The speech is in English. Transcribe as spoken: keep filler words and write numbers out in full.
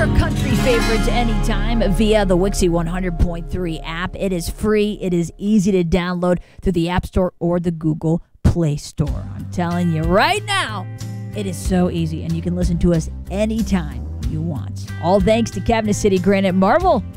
country favorites anytime via the Wixie one hundred point three app. It is free. It is easy to download through the App Store or the Google Play Store. I'm telling you right now, it is so easy, and you can listen to us anytime you want. All thanks to Cabinet City Granite Marble.